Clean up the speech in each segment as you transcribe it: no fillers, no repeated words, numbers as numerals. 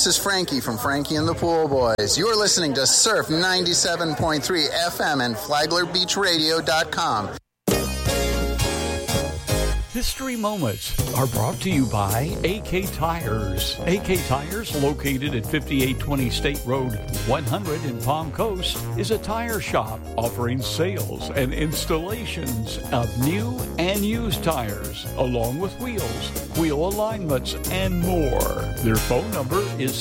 this is Frankie from Frankie and the Pool Boys. You're listening to Surf 97.3 FM and FlaglerBeachRadio.com. History Moments are brought to you by AK Tires. AK Tires, located at 5820 State Road 100 in Palm Coast, is a tire shop offering sales and installations of new and used tires, along with wheels, wheel alignments, and more. Their phone number is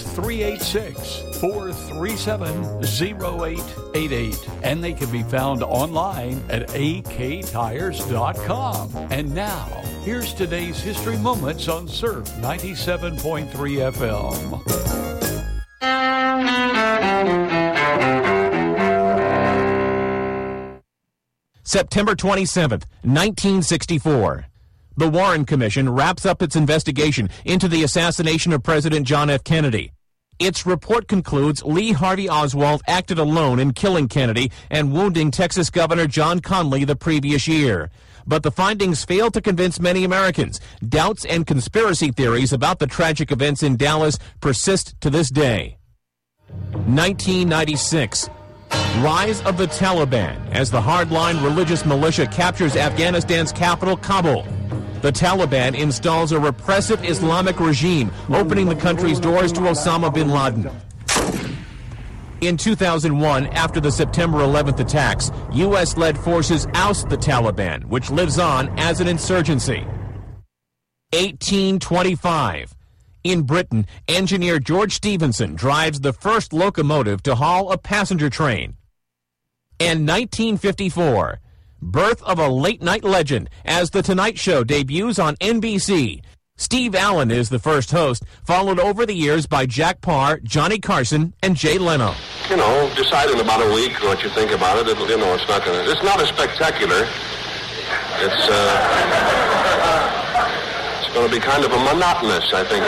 386-437-0888, and they can be found online at aktires.com. And now, here's today's History Moments on Surf 97.3 FM. September 27th, 1964. The Warren Commission wraps up its investigation into the assassination of President John F. Kennedy. Its report concludes Lee Harvey Oswald acted alone in killing Kennedy and wounding Texas Governor John Conley the previous year. But the findings fail to convince many Americans. Doubts and conspiracy theories about the tragic events in Dallas persist to this day. 1996. Rise of the Taliban as the hardline religious militia captures Afghanistan's capital, Kabul. The Taliban installs a repressive Islamic regime, opening the country's doors to Osama bin Laden. In 2001, after the September 11th attacks, U.S.-led forces oust the Taliban, which lives on as an insurgency. 1825. In Britain, engineer George Stephenson drives the first locomotive to haul a passenger train. And 1954. Birth of a late-night legend as The Tonight Show debuts on NBC. Steve Allen is the first host, followed over the years by Jack Parr, Johnny Carson, and Jay Leno. You know, decide in about a week what you think about it. It's not as spectacular. It's going to be kind of a monotonous, I think.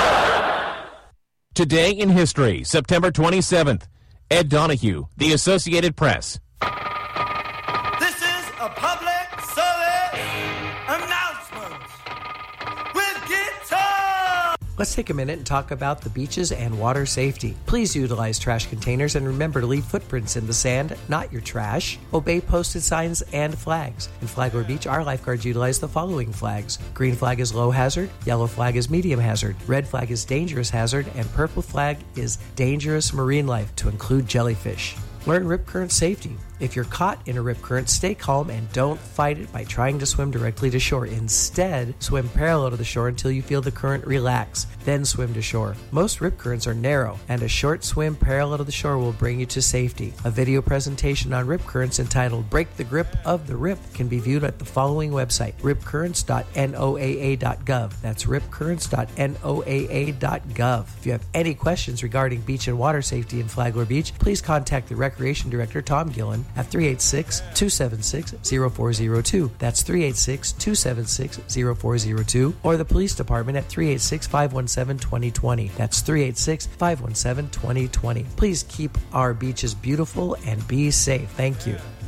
Today in history, September 27th. Ed Donahue, The Associated Press. This is a public service announcement with guitar. Let's take a minute and talk about the beaches and water safety. Please utilize trash containers and remember to leave footprints in the sand, not your trash. Obey posted signs and flags. In Flagler Beach, our lifeguards utilize the following flags. Green flag is low hazard, yellow flag is medium hazard, red flag is dangerous hazard, and purple flag is dangerous marine life, to include jellyfish. Learn rip current safety. If you're caught in a rip current, stay calm and don't fight it by trying to swim directly to shore. Instead, swim parallel to the shore until you feel the current relax, then swim to shore. Most rip currents are narrow, and a short swim parallel to the shore will bring you to safety. A video presentation on rip currents entitled Break the Grip of the Rip can be viewed at the following website, ripcurrents.noaa.gov. That's ripcurrents.noaa.gov. If you have any questions regarding beach and water safety in Flagler Beach, please contact the Recreation Director, Tom Gillen, at 386-276-0402. That's 386-276-0402. Or the Police Department at 386-517-2020. That's 386-517-2020. Please keep our beaches beautiful and be safe. Thank you.